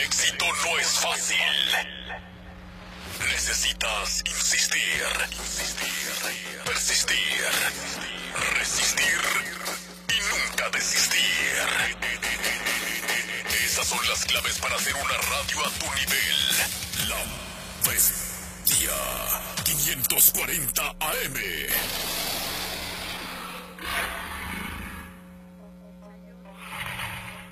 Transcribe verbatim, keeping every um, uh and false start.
éxito no es fácil. Necesitas insistir, insistir, persistir, resistir y nunca desistir. Esas son las claves para hacer una radio a tu nivel. La Bestia quinientos cuarenta A M.